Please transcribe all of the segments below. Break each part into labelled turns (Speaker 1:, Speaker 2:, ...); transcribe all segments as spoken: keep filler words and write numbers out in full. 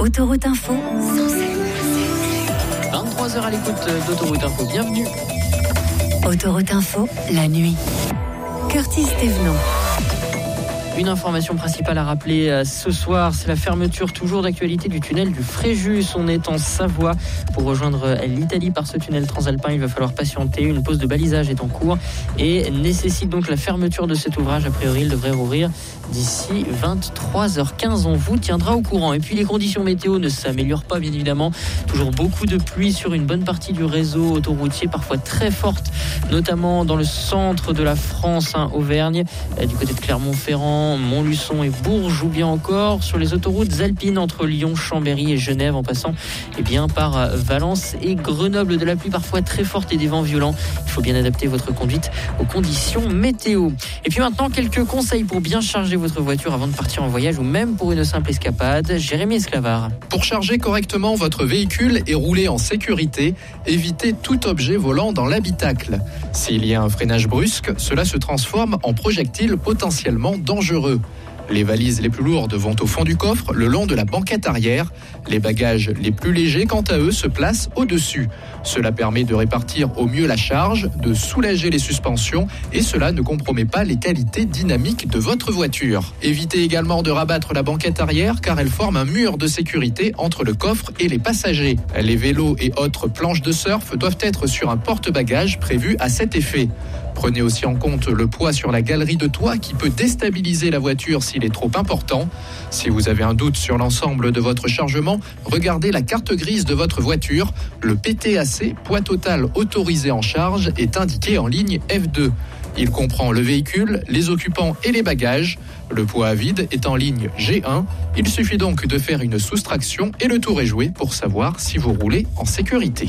Speaker 1: Autoroute Info,
Speaker 2: vingt-trois heures à l'écoute d'Autoroute Info. Bienvenue.
Speaker 1: Autoroute Info, la nuit. Curtis Thévenot.
Speaker 2: Une information principale à rappeler ce soir, c'est la fermeture toujours d'actualité du tunnel du Fréjus. On est en Savoie pour rejoindre l'Italie par ce tunnel transalpin. Il va falloir patienter. Une pause de balisage est en cours et nécessite donc la fermeture de cet ouvrage. A priori, il devrait rouvrir d'ici vingt-trois heures quinze. On vous tiendra au courant. Et puis les conditions météo ne s'améliorent pas, bien évidemment. Toujours beaucoup de pluie sur une bonne partie du réseau autoroutier, parfois très forte, notamment dans le centre de la France, hein, Auvergne, du côté de Clermont-Ferrand, Montluçon et Bourges, ou bien encore sur les autoroutes alpines entre Lyon, Chambéry et Genève, en passant eh bien, par Valence et Grenoble. De la pluie parfois très forte et des vents violents. Il faut bien adapter votre conduite aux conditions météo. Et puis maintenant, quelques conseils pour bien charger votre voiture avant de partir en voyage ou même pour une simple escapade. Jérémy Esclavard.
Speaker 3: Pour charger correctement votre véhicule et rouler en sécurité, évitez tout objet volant dans l'habitacle. S'il y a un freinage brusque, cela se transforme en projectile potentiellement dangereux. Les valises les plus lourdes vont au fond du coffre, le long de la banquette arrière. Les bagages les plus légers, quant à eux, se placent au-dessus. Cela permet de répartir au mieux la charge, de soulager les suspensions et cela ne compromet pas les qualités dynamiques de votre voiture. Évitez également de rabattre la banquette arrière car elle forme un mur de sécurité entre le coffre et les passagers. Les vélos et autres planches de surf doivent être sur un porte-bagages prévu à cet effet. Prenez aussi en compte le poids sur la galerie de toit qui peut déstabiliser la voiture s'il est trop important. Si vous avez un doute sur l'ensemble de votre chargement, regardez la carte grise de votre voiture. Le P T A C, poids total autorisé en charge, est indiqué en ligne F deux. Il comprend le véhicule, les occupants et les bagages. Le poids à vide est en ligne G un. Il suffit donc de faire une soustraction et le tour est joué pour savoir si vous roulez en sécurité.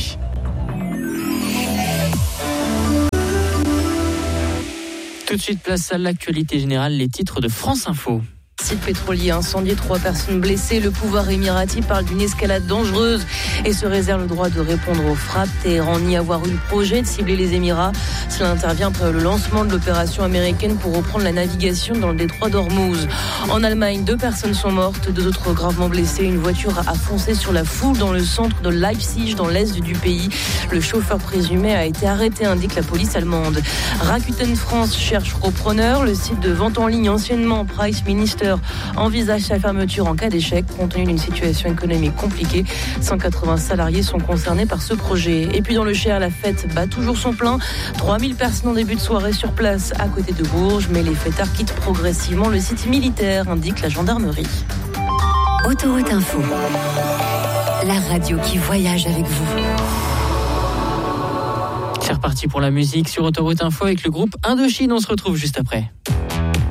Speaker 2: Tout de suite, place à l'actualité générale, les titres de France Info.
Speaker 4: Site pétrolier incendié, trois personnes blessées. Le pouvoir émirati parle d'une escalade dangereuse et se réserve le droit de répondre aux frappes. Téhéran nie avoir eu le projet de cibler les Émirats. Cela intervient après le lancement de l'opération américaine pour reprendre la navigation dans le détroit d'Ormuz. En Allemagne, deux personnes sont mortes, deux autres gravement blessées. Une voiture a foncé sur la foule dans le centre de Leipzig, dans l'est du pays. Le chauffeur présumé a été arrêté, indique la police allemande. Rakuten France cherche repreneur. Le site de vente en ligne, anciennement Price Minister, envisage sa fermeture en cas d'échec compte tenu d'une situation économique compliquée. cent quatre-vingts salariés sont concernés par ce projet. Et puis dans le Cher, la fête bat toujours son plein. trois mille personnes en début de soirée sur place à côté de Bourges, mais les fêtards quittent progressivement le site militaire, indique la gendarmerie.
Speaker 1: Autoroute Info, la radio qui voyage avec vous.
Speaker 2: C'est reparti pour la musique sur Autoroute Info avec le groupe Indochine. On se retrouve juste après.